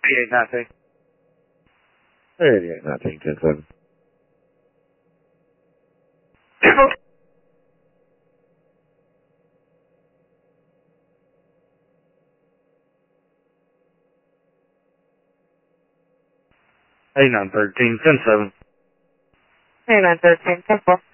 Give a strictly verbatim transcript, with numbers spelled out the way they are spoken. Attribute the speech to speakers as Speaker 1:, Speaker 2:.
Speaker 1: eighty-eight, nothing.
Speaker 2: eighty-eight, nothing, ten seven.
Speaker 1: eighty-nine, thirteen, ten seven.
Speaker 3: eighty-nine, thirteen, ten four.